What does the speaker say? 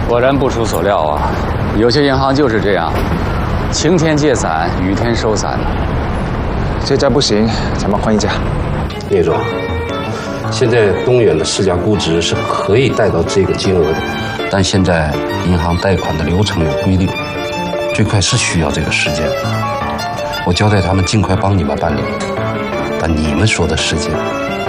果然不出所料啊，有些银行就是这样，晴天借伞，雨天收伞。 这家不行，咱们换一家。 聂总，现在东远的市价估值是可以贷到这个金额的，但现在银行贷款的流程有规定，最快是需要这个时间。我交代他们尽快帮你们办理，但你们说的时间